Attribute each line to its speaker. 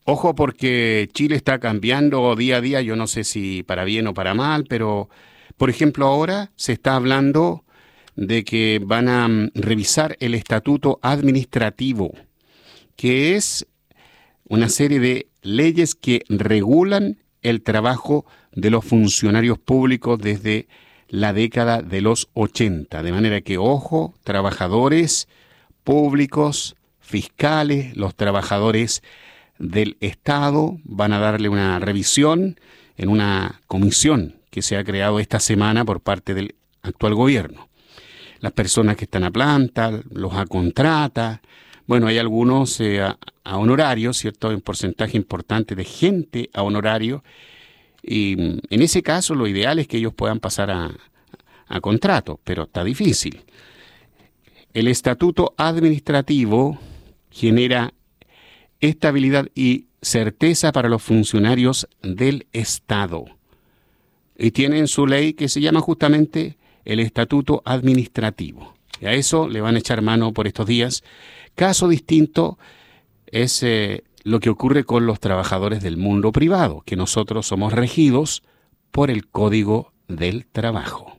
Speaker 1: Ojo porque Chile está cambiando día a día, yo no sé si para bien o para mal, pero por ejemplo ahora se está hablando de que van a revisar el estatuto administrativo, que es una serie de leyes que regulan el trabajo de los funcionarios públicos desde la década de los 80. De manera que, ojo, trabajadores públicos, fiscales, los trabajadores del Estado van a darle una revisión en una comisión que se ha creado esta semana por parte del actual gobierno. Las personas que están a planta, los a contrata, bueno, hay algunos a honorario, ¿cierto? Hay un porcentaje importante de gente a honorario y en ese caso lo ideal es que ellos puedan pasar a contrato, pero está difícil. El estatuto administrativo genera estabilidad y certeza para los funcionarios del Estado. Y tienen su ley que se llama justamente el estatuto administrativo. Y a eso le van a echar mano por estos días. Caso distinto es lo que ocurre con los trabajadores del mundo privado, que nosotros somos regidos por el Código del Trabajo.